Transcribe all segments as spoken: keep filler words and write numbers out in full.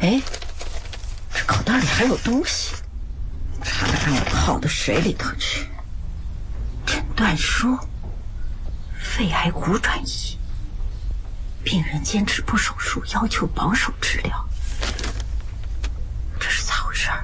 哎，这口袋里还有东西，差点让我泡到水里头去。诊断书，肺癌骨转移，病人坚持不手术，要求保守治疗。这是咋回事儿？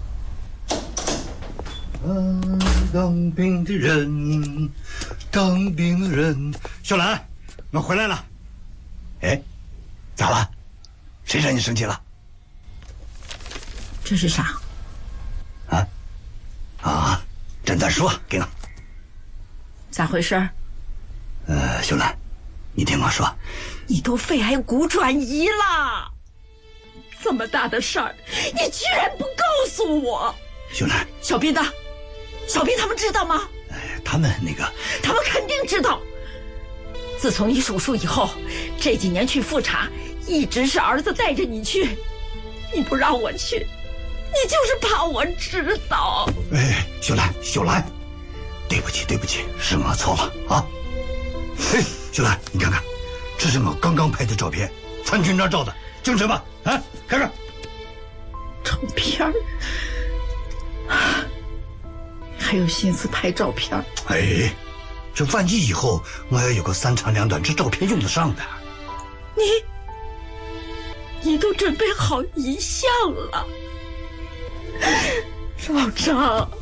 当兵的人，当兵的人，小兰，我回来了。哎，咋了？谁让你生气了？ 这是啥？ 啊啊！诊断书给我。 咋回事？ 呃，秀兰，你听我说， 你都肺癌骨转移了，这么大的事儿，你居然不告诉我！ 秀兰， 小斌呢？小斌他们知道吗？ 呃，他们那个， 他们肯定知道。自从你手术以后，这几年去复查，一直是儿子带着你去，你不让我去，你就是怕我知道。 哎，秀兰，秀兰，对不起，对不起，是我错了啊！哎，秀兰，你看看，这是我刚刚拍的照片，参军照照的，精神吧？啊，看看照片儿，还有心思拍照片儿？ 哎，这万一以后我要有个三长两短，这照片用得上的。 你，你都准备好遗像了，老张。